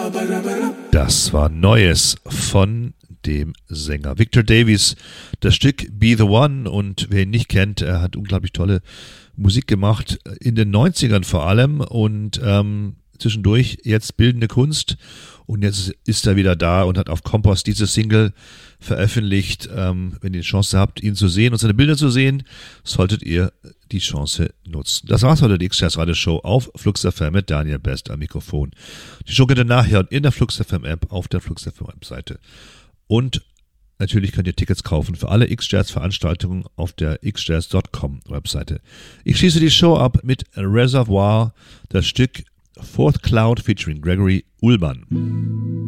Das war Neues von dem Sänger Victor Davies. Das Stück Be the One, und wer ihn nicht kennt, er hat unglaublich tolle Musik gemacht, in den 90ern vor allem, und zwischendurch jetzt bildende Kunst, und jetzt ist er wieder da und hat auf Kompass diese Single veröffentlicht. Wenn ihr die Chance habt, ihn zu sehen und seine Bilder zu sehen, solltet ihr die Chance nutzen. Das war's heute, die X-Jazz Radio Show auf Flux FM mit Daniel Best am Mikrofon. Die Show könnt ihr nachhören in der Flux FM App, auf der Flux FM Webseite. Und natürlich könnt ihr Tickets kaufen für alle X-Jazz Veranstaltungen auf der xjazz.com Webseite. Ich schließe die Show ab mit Reservoir, das Stück Fourth Cloud featuring Gregory Ullmann.